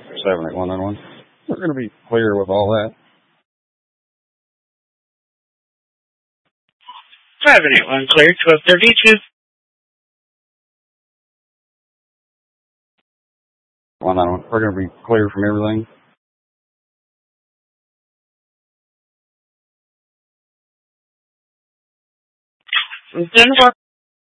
78191. We're going to be clear with all that. 581 clear, 1232. 191. We're going to be clear from everything. Then